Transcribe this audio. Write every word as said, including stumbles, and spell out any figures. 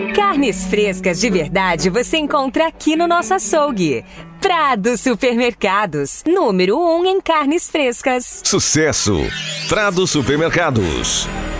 Carnes frescas de verdade você encontra aqui no nosso açougue. Prado Supermercados, número um em carnes frescas. Sucesso! Prado Supermercados.